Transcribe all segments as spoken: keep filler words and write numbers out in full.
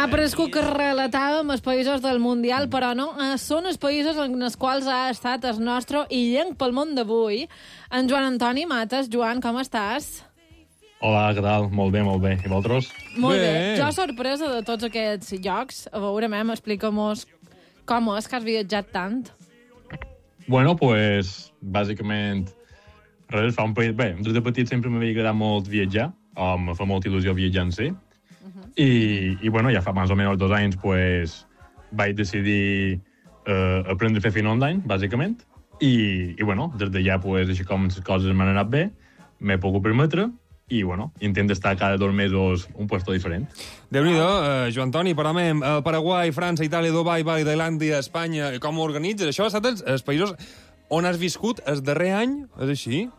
parescut que relatàvem els països del Mundial, però no, eh, són els països en els quals ha estat el nostre illenc pel món d'avui. En Joan Antoni Mates. Joan, com estàs? Hola, què tal? Molt bé, molt bé. I vosaltres? Molt bé. bé. Jo, sorpresa de tots aquests llocs. A veure, mem, explica-mos com és que has viatjat tant. Bueno, pues, bàsicament, res, fa un país... Bé, des de petit sempre m'havia agradat molt viatjar, o em fa molta il·lusió viatjar en si, uh -huh. I, i, bueno, ja fa més o menys dos anys, pues, vaig decidir eh, aprendre a fer feina online, bàsicament, i, i bueno, des d'allà, pues, així com les coses m'han anat bé, m'he pogut permetre, i, bueno, intento estar cada dos mesos un puesto diferent. Déu-n'hi-do, uh, Joan Antoni, parlem uh, Paraguai, França, Itàlia, Dubai, Bali, Tailàndia, Espanya... Com ho organitzes? Això ha estat els, els països on has viscut el darrer any? És així?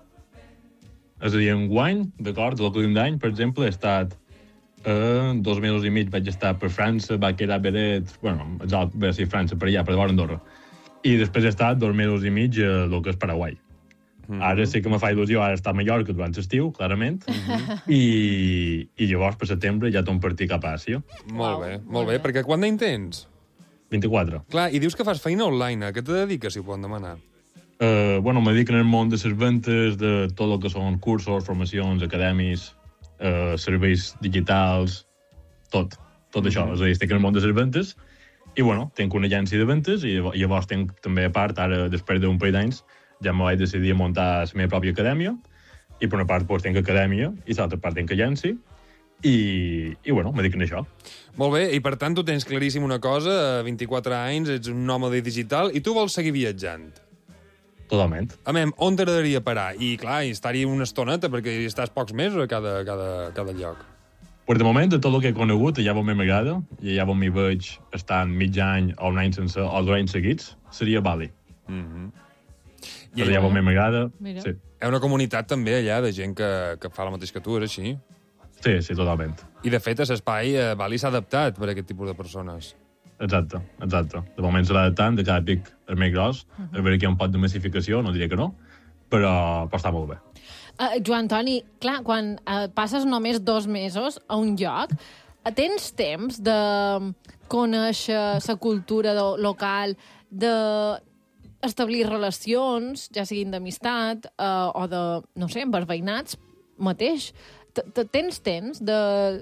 És a dir, enguany, d'acord, el últim d'any, per exemple, he estat eh, dos mesos i mig vaig estar per França, va quedar Beret, bueno, exalt, va ser França, per allà, per davant Andorra. I després he estat dos mesos i mig a el que és Paraguai. Mm-hmm. Ara sí que me fa il·lusió, ara està a Mallorca durant l'estiu, clarament, mm-hmm. I, i llavors per setembre ja torno partir cap a Àsia. Molt wow, bé, molt bé, bé, perquè quant d'any tens? vint-i-quatre. Clar, i dius que fas feina online, a què te dediques, si ho poden demanar? Uh, bueno, me dedico en el món de les ventes, de tot el que són cursos, formacions, academis, uh, serveis digitals, tot, tot mm-hmm. això. És a dir, estic en el món de les ventes i, bueno, tinc una agència de ventes i llavors tinc també a part, ara, després d'un parell d'anys, ja me vaig decidir a muntar la meva pròpia acadèmia i per una part doncs, tinc acadèmia i l'altra part tinc agència i, i bueno, me dedico a això. Molt bé, i per tant tu tens claríssim una cosa, a vint-i-quatre anys, ets un nòmade digital i tu vols seguir viatjant. Totalment. A mem, on t'agradaria parar? I, clar, i estar-hi una estoneta, perquè hi estàs pocs mesos a cada, cada, cada lloc. Pues de moment, de tot el que he conegut, allà on m'agrada, i allà on m'hi veig estant mig any o un any sense, o dos anys seguits, seria Bali. Mhm. I allà on m'agrada, sí. Hi ha una comunitat també allà de gent que, que fa el mateix que tu, és així? Sí, sí, totalment. I, de fet, l'espai eh, Bali s'ha adaptat per a aquest tipus de persones. Exacte, exacte. De moment se l'ha adaptant, de cada pic és més gros, uh -huh. a veure que hi ha un pot de massificació, no diré que no, però, però està molt bé. Uh, Joan Antoni, clar, quan uh, passes només dos mesos a un lloc, uh, tens temps de conèixer la cultura de, local, de establir relacions, ja siguin d'amistat uh, o de, no sé, amb els veïnats mateix. T -t Tens temps de...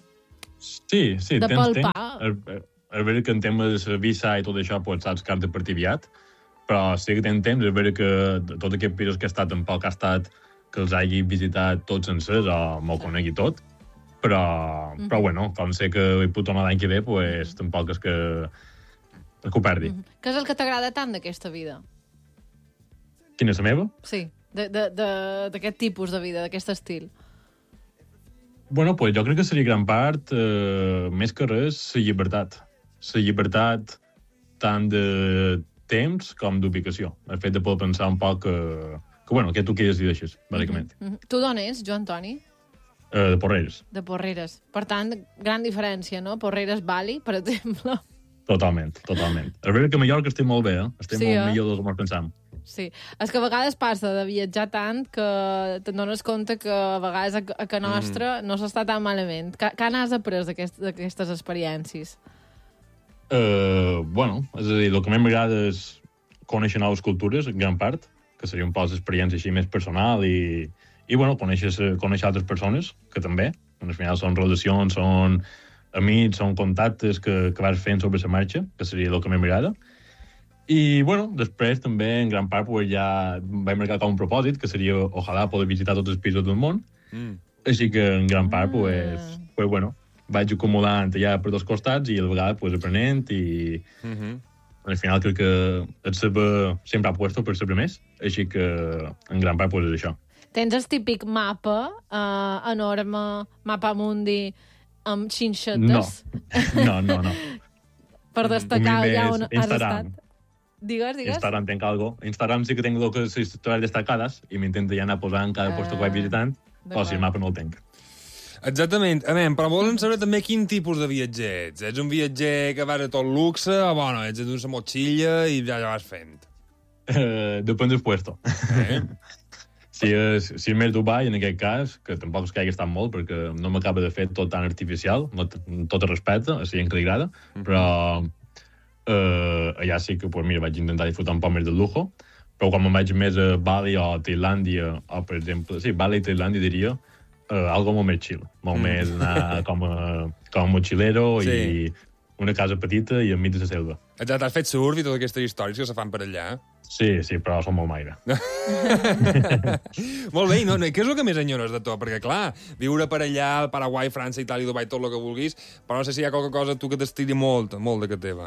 Sí, sí, de tens palpar. temps. A veure que en temes de visa i tot això, pues, saps que has de partir aviat, però sí que tens temps, a veure que tot aquest països que he estat, tampoc ha estat que els hagi visitat tots sencers o me'l conegui tot, però, mm -hmm. però bueno, com sé que hi puc tornar l'any que ve, pues, tampoc és que, que ho perdi. Mm -hmm. Què és el que t'agrada tant d'aquesta vida? Quina és la meva? Sí, d'aquest tipus de vida, d'aquest estil. Bueno, pues jo crec que seria gran part, eh, més que res, la llibertat. La llibertat tant de temps com d'ubicació. El fet de poder pensar un poc que, que bueno, que tu què decideixes, bàsicament. Mm -hmm. Tu d'on ets, Joan Antoni? Eh, de Porreres. De Porreres. Per tant, gran diferència, no? Porreres-Bali, per exemple. Totalment, totalment. A veure que a Mallorca estem molt bé, eh? Estem sí, molt eh? millor del que ens pensam. Sí. És que a vegades passa de viatjar tant que te'n dones compte que a vegades a, a que nostra mm. no s'està tan malament. Què n'has après d'aquestes experiències? Uh, bueno, és a dir, el que més m'agrada és conèixer noves cultures, en gran part, que seria un poc d'experiència així més personal i, i bueno, conèixer, conèixer altres persones, que també, al final són relacions, són amics, són contactes que, que vas fent sobre la marxa, que seria el que més m'agrada. I, bueno, després també, en gran part, pues, ja vaig marcar com un propòsit, que seria, ojalà, poder visitar tots els països del món. Mm. Així que, en gran part, pues, pues, bueno, vaig acumulant allà per dos costats i a la vegada pues, aprenent i mm-hmm. al final crec que el saber sempre ha puesto per saber més, així que en gran part pues, és això. Tens el típic mapa uh, enorme, mapa mundi amb xinxetes? No, no, no. no. Per destacar ja on Instagram. has estat? Digues, digues. Instagram tenc algo. Instagram sí que tenc les històries destacades i m'intento ja anar posant cada uh, lloc que vaig visitant, però si el mapa no el tenc. Exactament. A veure, però volen saber també quin tipus de viatger ets. Ets un viatger que vas a tot luxe o, bueno, ets una motxilla i ja, ja vas fent? Uh, depèn del puesto. Eh? Si és, si és més Dubai, en aquest cas, que tampoc és que hagi estat molt, perquè no m'acaba de fer tot tan artificial, no, tot es respecta, a la gent que li agrada, però eh, allà sí que, pues, mira, vaig intentar disfrutar un poc més del lujo, però quan me'n vaig més a Bali o a Tailàndia, o per exemple, sí, Bali i Tailàndia diria, eh, algo molt més chill, molt mm. més anar com a, com a mochilero sí. i una casa petita i enmig de la selva. Exacte, has fet surf i totes aquestes històries que se fan per allà. Sí, sí, però són molt maire. Molt bé, no, no, què és el que més enyores de tot? Perquè, clar, viure per allà, al Paraguai, França, Itàlia, Dubai, tot el que vulguis, però no sé si hi ha qualque cosa tu que t'estiri molt, molt de que teva.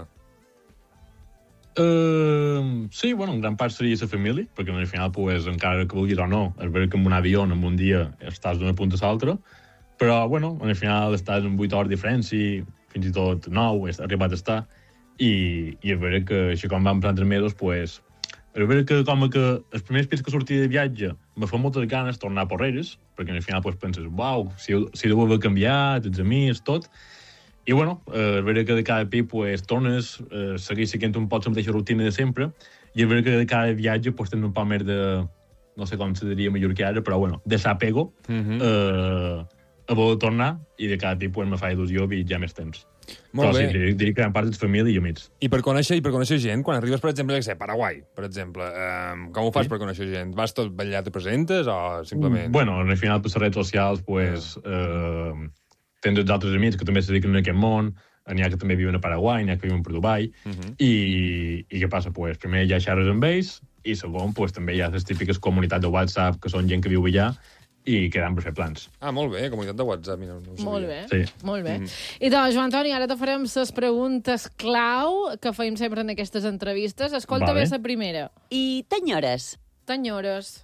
Uh, sí, bueno, en gran part seria la família, perquè al final, pues, encara que vulguis o no, és veritat que en un avió en un dia estàs d'una punta a l'altra, però, bueno, al final estàs en vuit hores diferents i fins i tot nou, has arribat a estar, i, i és veritat que així com vam prendre mesos, pues, és veritat que com que els primers dies que sortia de viatge me fa moltes ganes tornar a Porreres, perquè al final pues, penses, uau, si, si deu haver canviat, els amics, tot. I bueno, eh, és veritat que de cada pi pues, tornes, eh, seguir seguint un poc la mateixa rutina de sempre, i és veritat que de cada viatge pues, tens un poc més de, no sé com se diria mallorquí ara, però bueno, de sapego, mm-hmm. eh, a voler tornar, i de cada pi pues, me fa il·lusió viatjar més temps. Molt però bé. sí, diria que en part és família i amics. I per conèixer, i per conèixer gent, quan arribes, per exemple, a Paraguai, per exemple, eh, com ho fas sí. per conèixer gent? Vas tot allà, te presentes o simplement... Bueno, al final, per les redes socials, pues, eh, tens els altres amics que també se dediquen a aquest món, n'hi ha que també viuen a Paraguai, n'hi ha que viuen per Dubai, uh -huh. i, i què passa? Pues, primer ja xerres amb ells, i segon, pues, també hi ha les típiques comunitats de WhatsApp, que són gent que viu allà, i quedant per fer plans. Ah, molt bé, comunitat de WhatsApp. No, no molt bé, sí. molt bé. Mm. I doncs, Joan Toni, ara te farem les preguntes clau que feim sempre en aquestes entrevistes. Escolta vale. bé la primera. I t'enyores? T'enyores.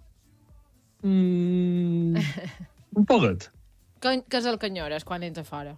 Mm, un poquet. Què, què és el que enyores quan ets a fora?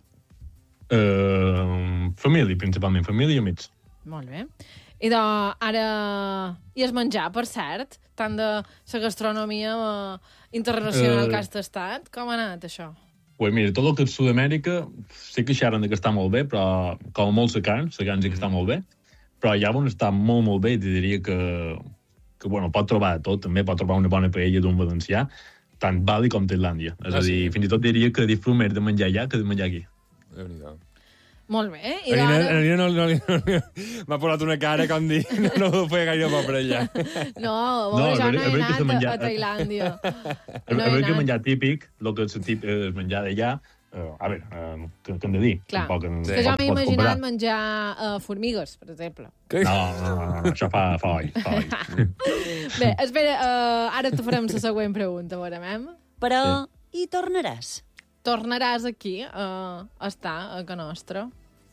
Uh, família, principalment. Família i amics. Molt bé. I doncs, ara... I es menjar, per cert, tant de la gastronomia uh, internacional uh, que has tastat. Com ha anat, això? Pues mira, tot el que és Sud-amèrica sí que xerren que està molt bé, però com molt la carn, la carn sí que està molt bé, però allà on està molt, molt bé, diria que, que bueno, pot trobar tot, també pot trobar una bona paella d'un valencià, tant Bali com Tailàndia. És ah, a dir, sí. fins i tot diria que disfruto més de menjar allà que de menjar aquí. Déu-n'hi-do. Molt bé. I a Nina no, no, no, no, m'ha posat una cara com dir no, no ho feia gaire bo per allà. No, no jo no he anat menjar... a Tailàndia. A veure que menjar típic, el que és el menjar d'allà, uh, a veure, uh, què hem de dir? Clar, Tampoc en, que jo m'he imaginat menjar uh, formigues, per exemple. No, no, no, no, això fa, fa oi. Fa oi. Bé, espera, uh, ara te farem la següent pregunta, veurem. Però sí. hi tornaràs? Tornaràs aquí uh, a estar a Can Nostra?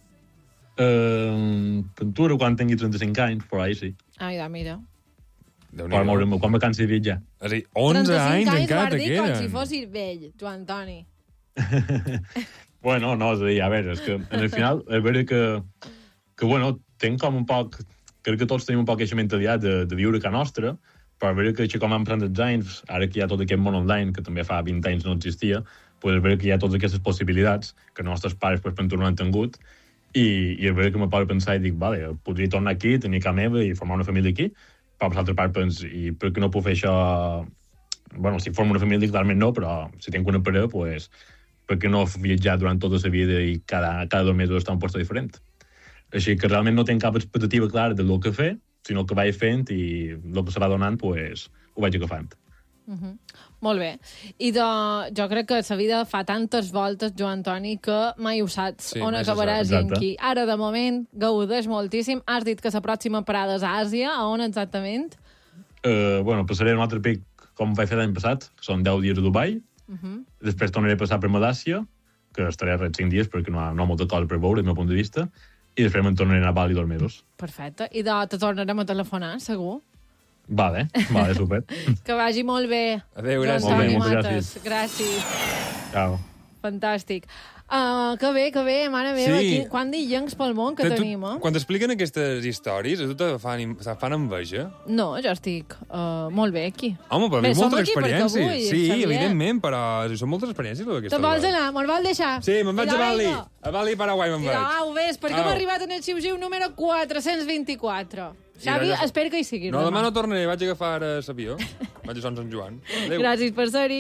Uh, Ventura, quan tingui trenta-cinc anys, però ahí sí. Ai, da, mira. Quan, moure'm, quan me cansi de viatjar. És a dir, onze anys encara te queden. com si fossis vell, Joan Toni. Bueno, no, és a dir, a veure, és que en el final, és vera que, que bueno, tenc com un poc, crec que tots tenim un poc aquesta mentalitat de, de viure a Can Nostra, però és vera que així com vam prendre els anys, ara que hi ha tot aquest món online, que també fa vint anys no existia, pues és vera que hi ha totes aquestes possibilitats que els nostres pares pues, per no han tingut, i, i és veritat que me poso a pensar i dic, vale, podria tornar aquí, tenir casa meva i formar una família aquí, però per l'altra part penso, i per què no puc fer això... Bueno, si formo una família, clarament no, però si tinc una parella, pues, per què no viatjar durant tota la vida i cada, cada dos mesos estar en un lloc diferent? Així que realment no tinc cap expectativa clara del que fer, sinó que vaig fent i el que se va donant, pues, ho vaig agafant. Uh -huh. Molt bé. I de, jo crec que la vida fa tantes voltes, Joan Toni, que mai ho saps sí, on acabaràs i en qui. Ara, de moment, gaudeix moltíssim. Has dit que la pròxima parada és a Àsia. A on exactament? Uh, bueno, passaré un altre pic com vaig fer l'any passat, que són deu dies a Dubai. Uh -huh. Després tornaré a passar per Malàcia, que estaré res cinc dies perquè no hi ha, no hi ha molta cosa per veure, del meu punt de vista. I després me'n tornaré a Bali dos mesos. Perfecte. I de, te tornarem a telefonar, segur? Vale, vale, super. Que vagi molt bé. Adéu, gràcies. Molt bé, moltes gràcies. Gràcies. Ciao. Fantàstic. Uh, que bé, que bé, mare meva. Sí. Quin, quant d'illencs pel món que, que tu, tenim, eh? Quan t'expliquen aquestes històries, a tu te fan, te fan enveja? No, jo estic uh, molt bé aquí. Home, però bé, moltes experiències. Vull, sí, Xavier. Evidentment, però són moltes experiències. Te'n vols anar? Me'l vol deixar? Sí, me'n vaig a Bali. A Bali i Paraguai me'n vaig. Ja ho ves, perquè hem arribat en el xiu-xiu número quatre-cents vint-i-quatre. Xavi, espero que hi sigui. No, demà no tornaré, vaig agafar l'avió. Vaig a Sant Joan. Adéu. Gràcies per ser-hi.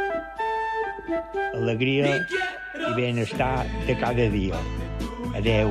Alegria i benestar de cada dia. Adeu.